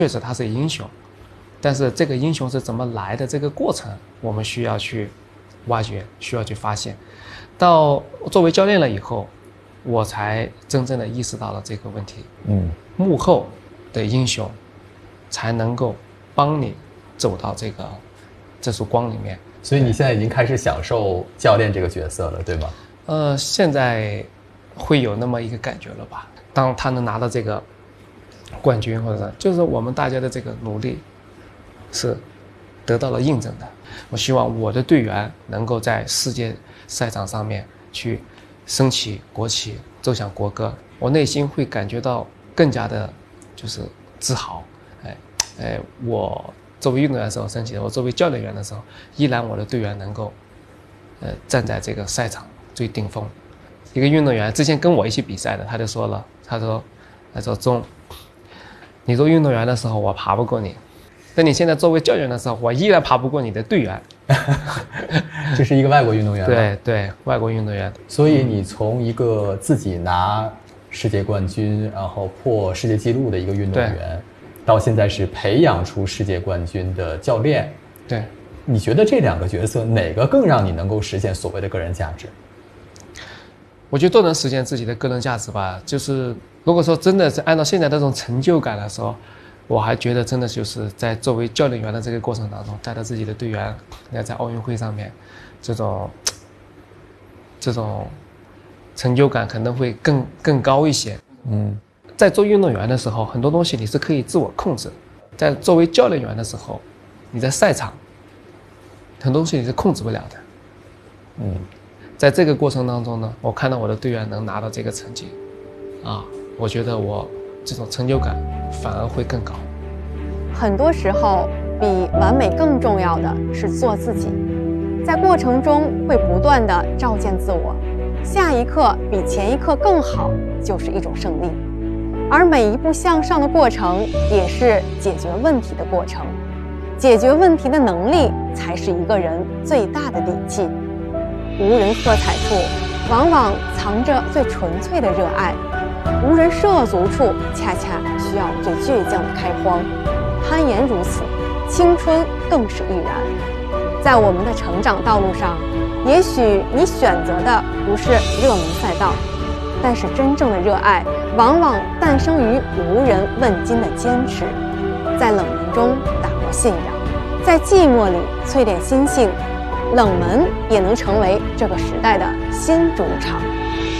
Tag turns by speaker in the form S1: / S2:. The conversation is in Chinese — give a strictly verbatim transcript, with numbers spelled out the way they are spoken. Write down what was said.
S1: 确实他是英雄，但是这个英雄是怎么来的，这个过程我们需要去挖掘，需要去发现。到作为教练了以后，我才真正的意识到了这个问题。嗯，幕后的英雄才能够帮你走到这个这束光里面。
S2: 所以你现在已经开始享受教练这个角色了，对吗？
S1: 呃，现在会有那么一个感觉了吧？当他能拿到这个冠军，或者是就是我们大家的这个努力是得到了印证的。我希望我的队员能够在世界赛场上面去升起国旗，奏响国歌，我内心会感觉到更加的就是自豪。哎哎，我作为运动员的时候升起的，我作为教练员的时候，依然我的队员能够呃站在这个赛场最顶峰。一个运动员之前跟我一起比赛的，他就说了，他说他说钟，你做运动员的时候我爬不过你，但你现在作为教练的时候，我依然爬不过你的队员。
S2: 这是一个外国运动员吗？
S1: 对对，外国运动员。
S2: 所以你从一个自己拿世界冠军，然后破世界纪录的一个运动员，到现在是培养出世界冠军的教练。
S1: 对，
S2: 你觉得这两个角色哪个更让你能够实现所谓的个人价值？
S1: 我觉得都能实现自己的个人价值吧。就是如果说真的是按照现在这种成就感的时候，我还觉得真的就是在作为教练员的这个过程当中，带着自己的队员，要在奥运会上面，这种这种成就感可能会更更高一些。嗯，在做运动员的时候，很多东西你是可以自我控制的；在作为教练员的时候，你在赛场很多东西你是控制不了的。嗯。在这个过程当中呢，我看到我的队员能拿到这个成绩，啊，我觉得我这种成就感反而会更高。
S3: 很多时候，比完美更重要的是做自己，在过程中会不断的照见自我，下一刻比前一刻更好，就是一种胜利。而每一步向上的过程，也是解决问题的过程。解决问题的能力，才是一个人最大的底气。无人喝彩处，往往藏着最纯粹的热爱；无人涉足处，恰恰需要最倔强的开荒。攀岩如此，青春更是亦然。在我们的成长道路上，也许你选择的不是热门赛道，但是真正的热爱，往往诞生于无人问津的坚持。在冷门中打磨信仰，在寂寞里淬炼心性。冷门也能成为这个时代的新主场。